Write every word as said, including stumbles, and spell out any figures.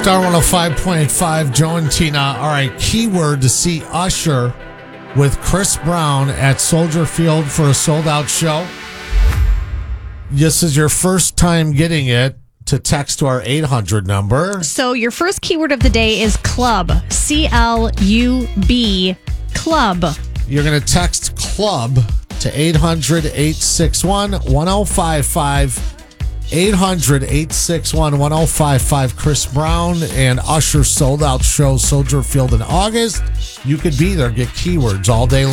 Star one oh five point five, Joe and Tina. All right, keyword to see Usher with Chris Brown at Soldier Field for a sold-out show. This is your first time getting it. To text to our eight hundred number. So your first keyword of the day is club. C L U B, club. You're going to text club to eight hundred, eight six one, one oh five five. eight hundred, eight six one, one oh five five. Chris Brown and Usher sold out show, Soldier Field in August. You could be there. Get keywords all day long.